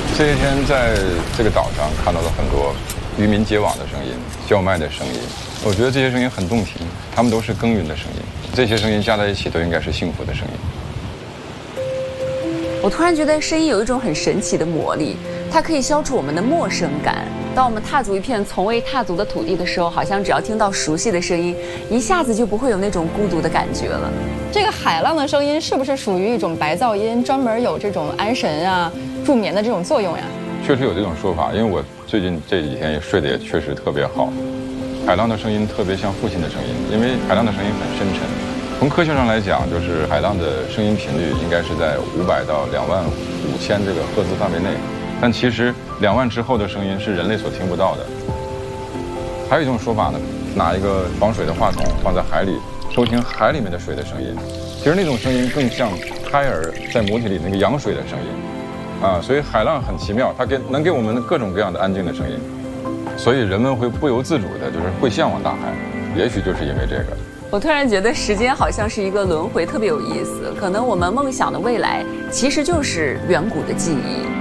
这些天在这个岛上看到了很多渔民结网的声音、叫卖的声音，我觉得这些声音很动听，它们都是耕耘的声音，这些声音加在一起都应该是幸福的声音。 我突然觉得声音有一种很神奇的魔力，它可以消除我们的陌生感。当我们踏足一片从未踏足的土地的时候，好像只要听到熟悉的声音，一下子就不会有那种孤独的感觉了。 这个海浪的声音是不是属于一种白噪音，专门有这种安神啊、助眠的这种作用呀？ 确实有这种说法，因为我最近这几天也睡得也确实特别好。海浪的声音特别像父亲的声音，因为海浪的声音很深沉。从科学上来讲，就是海浪的声音频率应该是在500到25000这个赫兹范围内，但其实2万之后的声音是人类所听不到的。还有一种说法呢，拿一个防水的话筒放在海里，收听海里面的水的声音，其实那种声音更像胎儿在母体里那个羊水的声音，所以海浪很奇妙，它能给我们各种各样的安静的声音，所以人们会不由自主的就是会向往大海，也许就是因为这个。 我突然觉得时间好像是一个轮回，特别有意思。可能我们梦想的未来，其实就是远古的记忆。